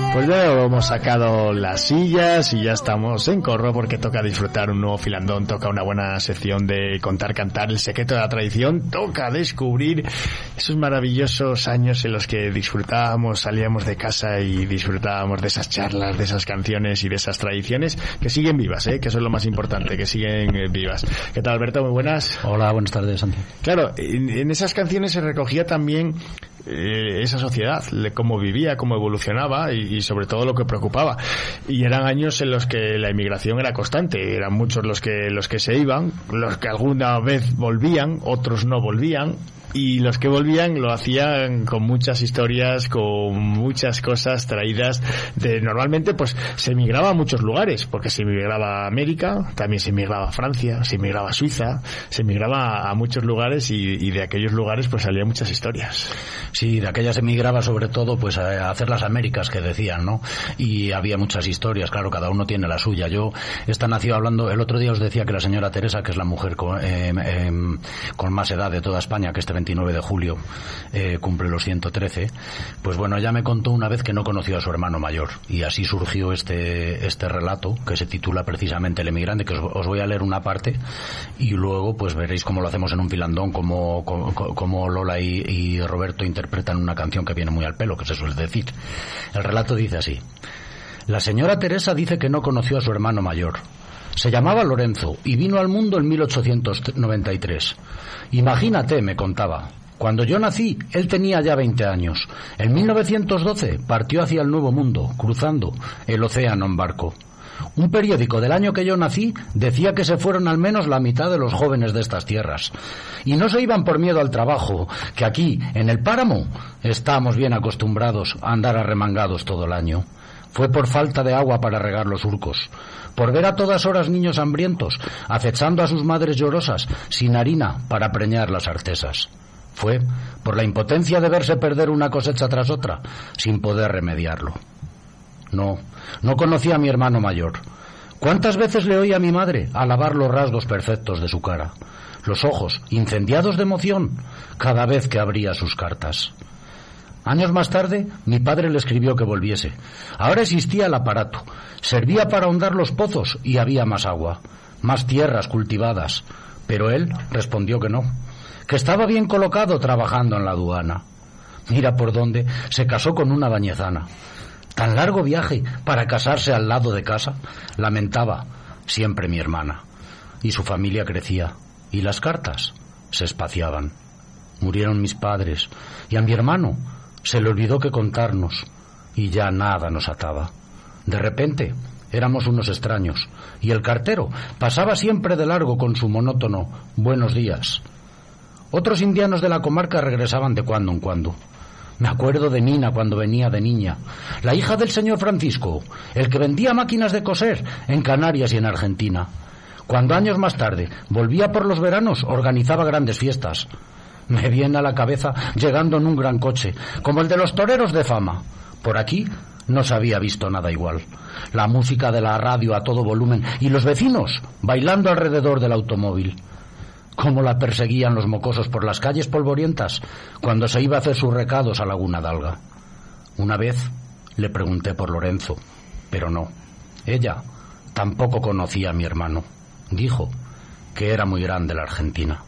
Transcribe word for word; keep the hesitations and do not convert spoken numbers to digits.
Pues ya hemos sacado las sillas y ya estamos en corro porque toca disfrutar un nuevo filandón, toca una buena sección de contar, cantar, el secreto de la tradición, toca descubrir esos maravillosos años en los que disfrutábamos, salíamos de casa y disfrutábamos de esas charlas, de esas canciones y de esas tradiciones que siguen vivas, ¿eh? Que eso es lo más importante, que siguen eh, vivas. ¿Qué tal, Alberto? Muy buenas. Hola, buenas tardes, Santi. Claro, en, en esas canciones se recogía también eh, esa sociedad, cómo vivía, cómo evolucionaba y, y sobre todo lo que preocupaba. Y eran años en los que la inmigración era constante, eran muchos los que los que se iban, los que alguna vez volvían, otros no volvían. Y los que volvían lo hacían con muchas historias, con muchas cosas traídas de... Normalmente pues se emigraba a muchos lugares, porque se emigraba a América, también se emigraba a Francia, se emigraba a Suiza, se emigraba a muchos lugares y, y de aquellos lugares pues salían muchas historias. Sí, de aquellas emigraba sobre todo pues a hacer las Américas que decían, ¿no? Y había muchas historias, claro, cada uno tiene la suya. Yo esta nació hablando, el otro día os decía que la señora Teresa, que es la mujer con, eh, eh, con más edad de toda España, que este veintinueve de julio eh, cumple los ciento trece, pues bueno, ella me contó una vez que no conoció a su hermano mayor y así surgió este este relato que se titula precisamente El emigrante, que os, os voy a leer una parte y luego pues veréis cómo lo hacemos en un filandón, cómo, cómo, cómo Lola y, y Roberto interpretan una canción que viene muy al pelo, que se suele decir. El relato dice así: la señora Teresa dice que no conoció a su hermano mayor. Se llamaba Lorenzo y vino al mundo en mil ochocientos noventa y tres. Imagínate, me contaba, cuando yo nací, él tenía ya veinte años. En mil novecientos doce partió hacia el Nuevo Mundo, cruzando el océano en barco. Un periódico del año que yo nací decía que se fueron al menos la mitad de los jóvenes de estas tierras. Y no se iban por miedo al trabajo, que aquí, en el páramo, estamos bien acostumbrados a andar arremangados todo el año. Fue por falta de agua para regar los surcos, por ver a todas horas niños hambrientos, acechando a sus madres llorosas, sin harina para preñar las artesas. Fue por la impotencia de verse perder una cosecha tras otra, sin poder remediarlo. No, no conocía a mi hermano mayor. ¿Cuántas veces le oí a mi madre alabar los rasgos perfectos de su cara, los ojos incendiados de emoción cada vez que abría sus cartas? Años más tarde, mi padre le escribió que volviese. Ahora existía el aparato. Servía para ahondar los pozos y había más agua, más tierras cultivadas. Pero él respondió que no, que estaba bien colocado trabajando en la aduana. Mira por dónde se casó con una bañezana. Tan largo viaje para casarse al lado de casa, lamentaba siempre mi hermana. Y su familia crecía, y las cartas se espaciaban. Murieron mis padres, y a mi hermano se le olvidó que contarnos, y ya nada nos ataba. De repente éramos unos extraños, y el cartero pasaba siempre de largo con su monótono buenos días. Otros indianos de la comarca regresaban de cuando en cuando. Me acuerdo de Nina cuando venía de niña, la hija del señor Francisco, el que vendía máquinas de coser en Canarias y en Argentina. Cuando años más tarde volvía por los veranos, organizaba grandes fiestas. Me viene a la cabeza llegando en un gran coche, como el de los toreros de fama. Por aquí no se había visto nada igual. La música de la radio a todo volumen y los vecinos bailando alrededor del automóvil. Cómo la perseguían los mocosos por las calles polvorientas cuando se iba a hacer sus recados a Laguna d'Alga. Una vez le pregunté por Lorenzo, pero no. Ella tampoco conocía a mi hermano. Dijo que era muy grande la Argentina.